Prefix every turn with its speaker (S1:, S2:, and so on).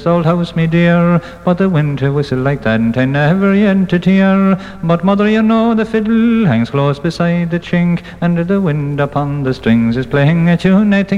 S1: this old house, me dear, but the wind to whistle like that, and I never yet to tear. But mother, you know the fiddle hangs close beside the chink, and the wind upon the strings is playing a tune I think